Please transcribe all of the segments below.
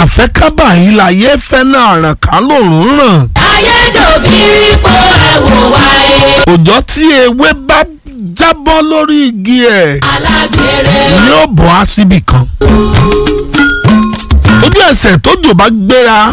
fẹ́ kábà yìí láyé fẹ́ náà ràn ká lòrùn ràn. ayédòbírí po ẹ̀wò wáyé. òjò tí ewé bá jábọ́ lórí igi ẹ̀ alágbèrè yóò bọ́ á síbì kan. ojú ẹsẹ̀ tójò bá gbéra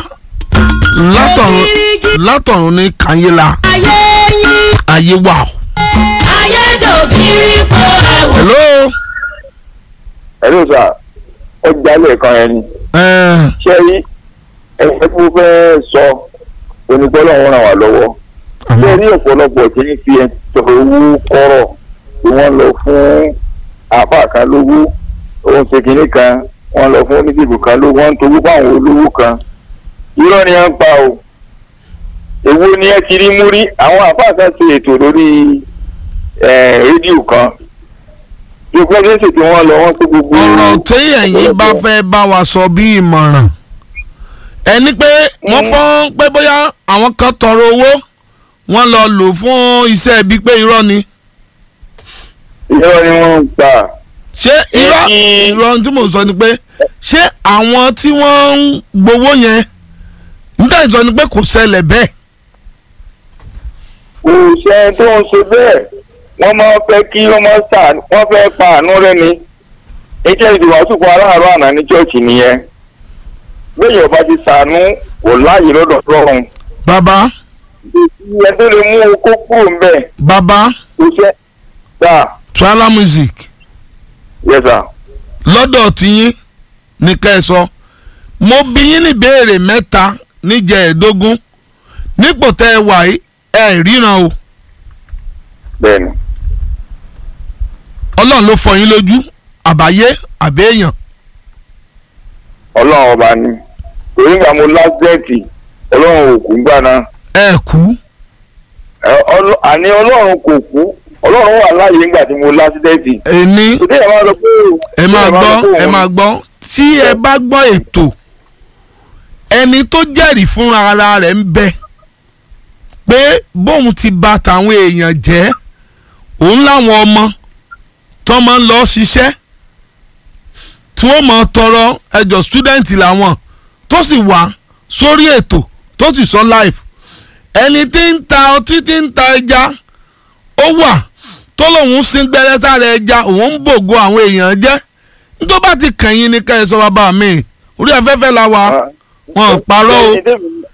látọ̀run ní kanyela ayé yín. ayé wà o. ayédòbírí po ẹ̀wò. hello. hello sir ọjà lẹ́ẹ̀kan ẹni. ṣé rí ẹgbẹ́ tó fẹ́ sọ onígbọ́lọ́ wọn ràn wá lọ́wọ́. ṣé rí ọ̀pọ̀lọpọ̀ tí ń fi ẹ̀tọ́ owó kọ́rọ̀ tí wọ́n lọ fún àbá kan lówó òun ṣe kínní kan wọ́n lọ fún onídìbò kan lówó wọ́n ń towó fáwọn olówó kan. irọ́ ni wọ́n ń pa o. èwo ni ẹ ti rí mú rí àwọn àbá kan ṣe ètò lórí rédíò kan. ìgbà tí ń ṣètò wọn lọ wọ́n tó gbogbo. ọ̀rọ̀ tí ẹ̀yin bá fẹ́ bá wa sọ bí ìmọ̀ràn ẹni pé wọ́n fọ́n pé bóyá àwọn kan tọrọ owó wọ́n lọ lò fún iṣẹ́ ibi pé irọ́ ni. irọ́ ni wọ́n ń pa. ṣé irọ́ tí mò ń sọ ni pé ṣé àwọn tí wọ́n ń gbowó yẹn níta ìsọ ni pé kò ṣẹlẹ̀ bẹ́ẹ̀. kò ṣe tó ń ṣe bẹ́ẹ̀ wọ́n máa fẹ́ kí wọ́n fẹ́ pa àánú rẹ̀ ni. iṣẹ́ ìdìbòsùn fún aráàlú àná ní chọ́ọ̀chì nìyẹn. bẹ́ẹ̀ yọ̀ọ́ bá ti sànú kò láàyè lọ́dọ̀ lọ́rùn. bàbá. ẹ tó lè mú okó kúrò ń bẹ̀. bàbá. kò ṣe dáa. Trala Music. yes sir. lọ́dọ̀ tiyín ní ká ẹ sọ mo bi yín ní ìbéèrè mẹ́ta níjẹ̀ẹ́dógún nípò tẹ́ ẹ wà yìí ẹ ríran o. bẹ́ẹ̀ni. ọlọ́run ló fọ yín lójú àbáyé àbẹ́yàn. ọlọ́run ọba ni torí ìgbà mo lásìdẹ́ẹ̀tì ọlọ́run ò kú gbà náà. ẹ kú. àní ọlọ́run kò kú ọlọ́run wà láàyè ńgbà tí mo lásìdẹ́ẹ̀tì. èmi ẹ máa gbọ́ tí ẹ bá gbọ́ ètò ẹni tó jẹ́rìí fúnra ara rẹ̀ ń bẹ pé bóun ti bà tàwọn èèyàn jẹ́ òun láwọn ọmọ tó máa ń lọ ṣiṣẹ́ tí wọ́n máa tọrọ ẹjọ́ stúdẹ̀ǹtì làwọn tó sì wá sórí ètò tó sì sọ live ẹni tí ń ta ọtí tí ń ta ẹja ó wà tó lòun sin gbẹrẹ sára ẹja òun ń bògo àwọn èèyàn jẹ́ nítorí bá ti kàn yín ní ká ẹ sọ bàbá mi orí afẹ́fẹ́ la wà wọn parọ́ o